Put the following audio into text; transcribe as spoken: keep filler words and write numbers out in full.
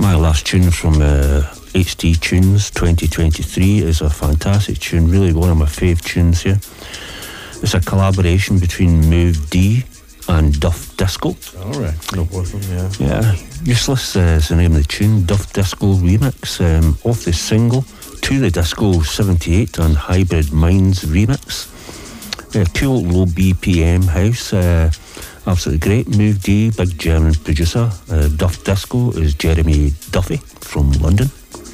My last tune from uh, H D Tunes twenty twenty-three is a fantastic tune, really one of my fave tunes here. It's a collaboration between Move D and Duff Disco. Alright, no problem, yeah. Yeah, Useless uh, is the name of the tune, Duff Disco remix, um, off the single To the Disco seventy-eight and Hybrid Minds remix. Uh, cool low B P M house, uh, absolutely great. Move D, big German producer. uh, Duff Disco is Jeremy Duffy from London.